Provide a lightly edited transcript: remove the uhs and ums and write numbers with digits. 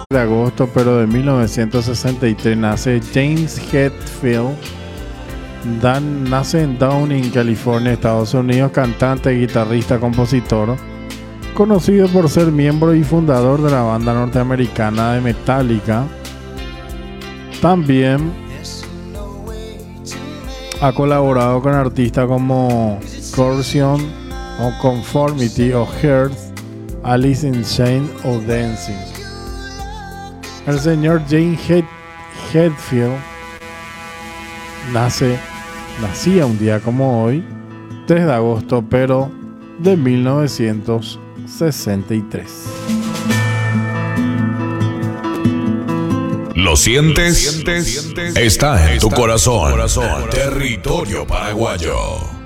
de agosto, pero de 1963 nace James Hetfield. Nace en Downing, California, Estados Unidos, cantante, guitarrista, compositor, conocido por ser miembro y fundador de la banda norteamericana de Metallica. También ha colaborado con artistas como Corrosion o Conformity o Heart, Alice in Chains o Dancing. El señor James Hetfield nacía un día como hoy, 3 de agosto, pero de 1963. ¿Lo sientes? Está en tu corazón. Territorio paraguayo.